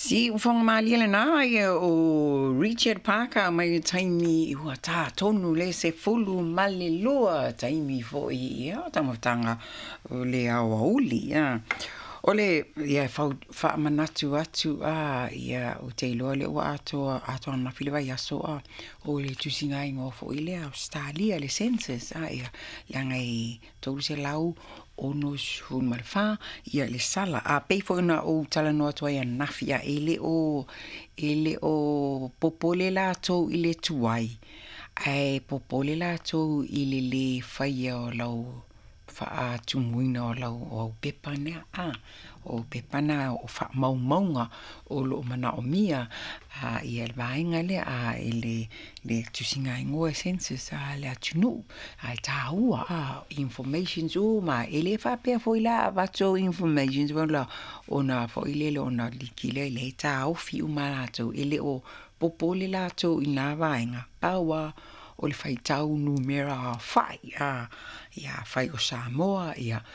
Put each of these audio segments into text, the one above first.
Si ufonga malia na ia o Richard Parker mai taimi ua tā tonu le se fulu male lua taimi fo ia tamatanga o le awa uli ia. O le ia fa manatu atu ia o te loa le ua ato na fili vai aso o le tusinga ingo fo ile Australia le census ia langa I tolu se lau onus hun malfa ia le sala pei fo na o tala no atu ia nafia ele o popole la to ile tuai ai popole la to ile le faia o lau fa tumuina o lau o pepana o pepana o fa maunga o lo mana o mia ia le vainga le ele le tusinga ingoa census le atunu ai taua information ma ele fa pe foi la vato information la ona foi le ona likile le tau fi umana to ele o popole la to ina vainga paua o le faitau numera fai ia fai o Samoa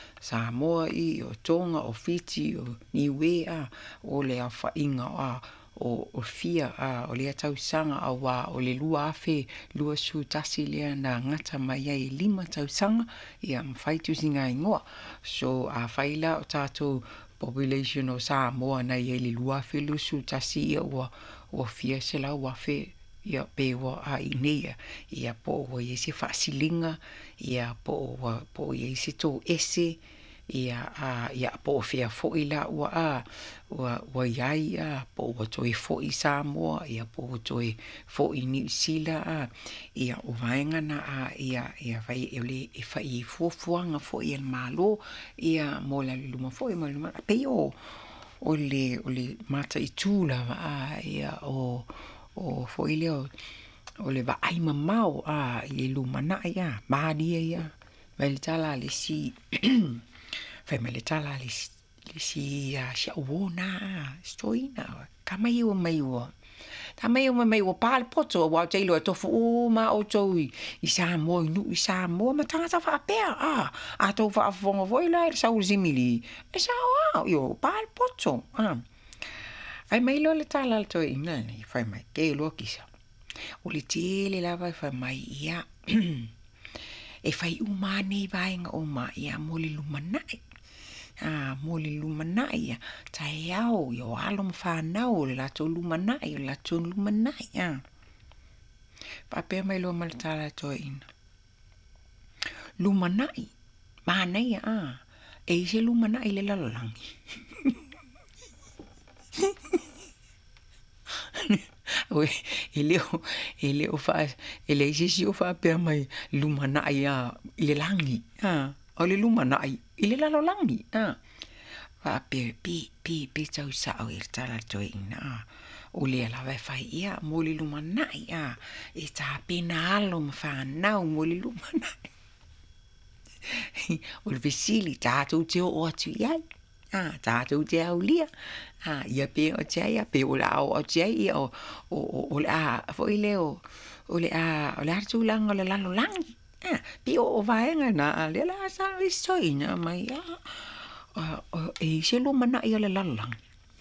I o Tonga o Fiji o Niue o le whainga o fia o le tausanga o le lua afe lua su tasi lea na ngata mai ai 5 tausanga ia mwhai tusinga ingoa so whaila o tātou population o Samoa na ia le lua afe lua su tasi ia o fia se lau afe ia pewa inea ia po o ye se fasilinga ia po ye se to ese ia po fia fo ila wa yai po to fo I Samoa ia po to fo I New Zealand ia o vaenga na ia vai ele fai fuanga fo ia malo ia mola luma fo ia maluma pe o le mata I tula ia o foile o le va ai mamau I lumana ia madia ia melitala le si fa melitala le si si wona stoina kama eu mai o tamai o mai o pal poto wa te lo to fu ma o to I Samoa nu I Samoa ma tanga fa pe a to fa fonga voi la sa uzimili e sa yo pal poto Fai mai lo le tala to ina ni fai mai ke lo kisa. O le tele lava fai mai ia. E fai umane vainga o ma ia mo le lumanai. Mo le lumanai ia. Tai au yo alom whanau le lato lumanai o lato lumanai Pa pe mai lo ma le tala to ina. Lumanai. Manai E se lumanai le lalalangi. Oi, ele o fa ele si o fa pe mai lumana ia ile langi o le lumana ile la langi fa pe tau sa o il tala to ina o le la va fa ia mo le lumana e ta pena alo fa na mo le lumana o le vesili ta tu te o tu ia tātou te au lia. Ia pe o te ia pe o la o te ia o le fo I leo o le hartu langa o le lalo langi. Pe o vaenga na le la sa soina mai e se lo mana ia le lalo langi.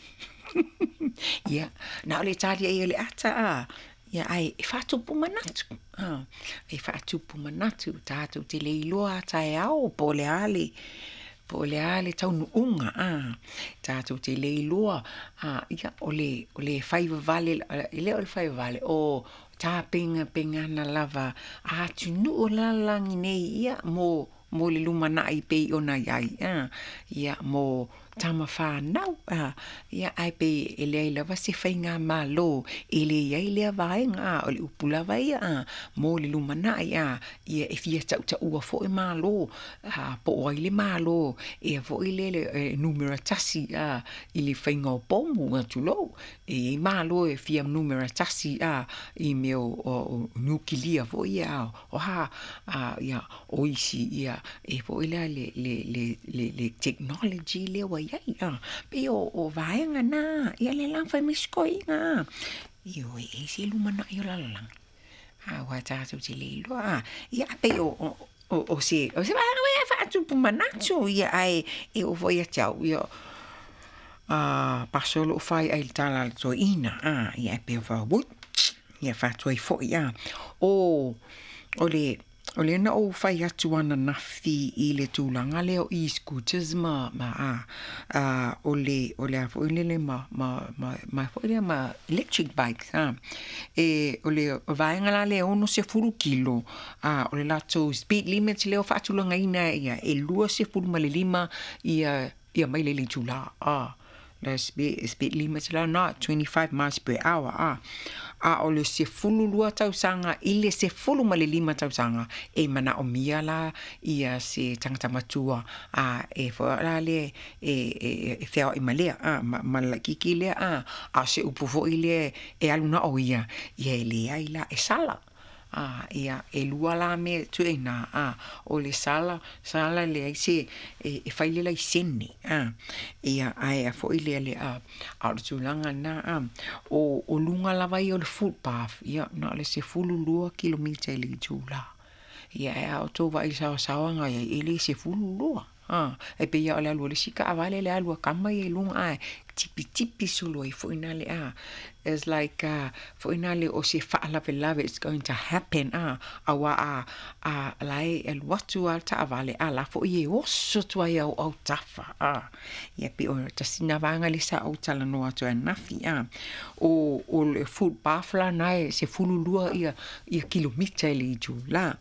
Ia na le tari ia le ata ia ai fatupu manatu. E fatupu manatu tātou te leiloa tae au po le ale tau nuunga tātou te leiloa ia o le faiva vale ile o le faiva vale o tā penga na lava tunu o lalangi nei ia mo le lumanai pei ona iai ia mo tama whanau ia ai pe ele lava se whainga malo ele iai lea vaenga o le upulava ia mo le lumanai ia e fia tau ua fo malo po o ile malo e fo ile numera tasi I le whainga o pomu tulo e malo e fia numera tasi I meo o nukilia fo ia o ia o isi ia e fo ile le technology le wa iai pe o vaenga na ia le lang fai miskoinga io e se lumana io la lang wa tātou te leilo ia pe o se va fa tu pu manatu ia ai e o voia tau ia pasolo fai ai tala to ina ia pe fa but ia fa to fo ia o ole na o fai atu ana nafi I le tūlanga leo I scooters ma ole a fo le ma fo le ma electric bikes ole vaenga la le ono se furu kilo ole la to speed limit leo fa tulanga ina ia e lua se furu ma le lima ia mai le tula the speed limit la not 25 miles per hour ole se fulu lua tausanga ile se fulu ma le lima tausanga e mana o mia la ia se tangata matua e fo la le e feo I malea ma la kiki le se upu fo ile e aluna o ia le ai la e sala ia e lua la me tuena o le sala le ai se e fai le lai seni ia ai fo ile le a tulanga na o lunga la vai o le footpath ia na le se fulu lua kilomita le tula ia o to vai sa nga ia ile se fulu lua e pe ia le le sika avale le alua kama I lunga tipi solo I fo ina le it's like fo ina le o se fa lave it's going to happen awa lai el watu alta avale la fo ye oso tua ia o tafa ia pe o tasina vanga le sa o tala no atu nafi o le food bafla nai se fululua ia kilomita le jula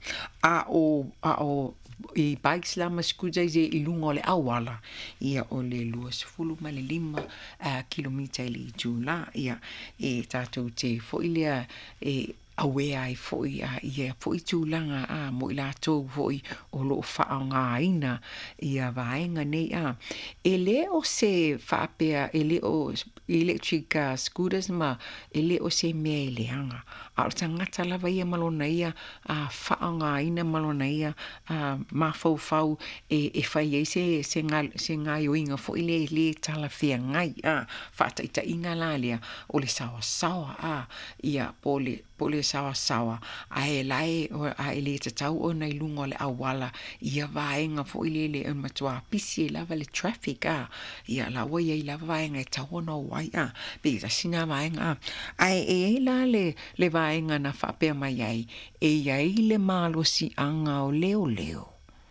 o I bikes la maskuja I lunga o le awala ia o le lua sefulu ma le lima kilomita le jula ia e tatou te fo ilea awea ai fo ia fo I tūlanga mo I lātou fo I o lo whaanga ina ia vaenga nei e le o se whaapea e le o electric scooters ma e le o se mea I le hanga o tangata lava ia malona ia whaanga ina malona ia mafau e whai ei se ngai o inga fo I le tala whia ngai whaataita inga la lea o le sawa ia pole sawa ai lai ai le tatau o nei lunga o le awala ia vaenga fo I le matua pisi lava le traffic ia la wa ia lava vaenga e tau no wai pe sina vaenga ai la le vaenga na whapea mai ai ai le malosi anga o leo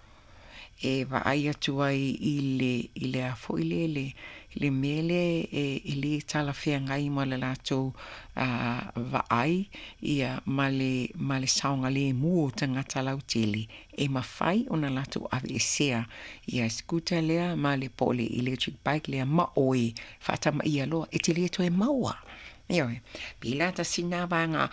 e va ai atu ai I le a fo I le mele e le tala fea ngai ma le lato va ai ia male saunga le muo tangata lautele e mawhai ona lato ave sea ia scooter lea ma le pole electric bike lea maoi whata ma ia loa e te le to e maua Ioi, pila ta sina vanga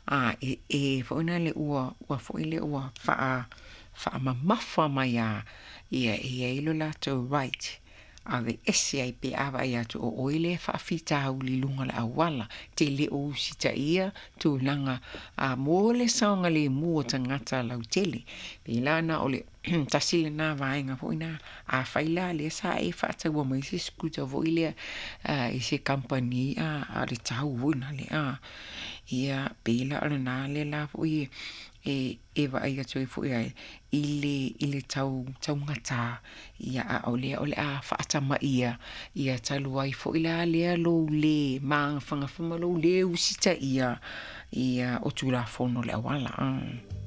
fo ina le ua fo ile ua wha mamafa mai ia ilo lato right ave ese ai pe ava ia tu o oile fa fita uli lunga la awala te le o sita ia tu langa mole saunga le mua tangata lautele pe lana ole tasile na vaenga fo ina faila le sa e fa ta wo mai se skuta vo ile se company le tau na le ia pe la na le la fo e va ai atu fo ia ile tau ngata ia ole a fa ta ma ia talu ai fo ila le lo le ma fanga fama lo le usita ia o tula fono le wala